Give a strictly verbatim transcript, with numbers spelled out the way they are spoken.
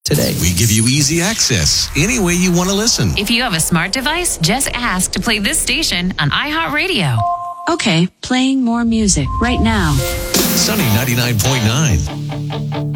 today. We give you easy access any way you want to listen. If you have a smart device, just ask to play this station on iHeartRadio. Okay, playing more music right now. Sunny ninety-nine point nine.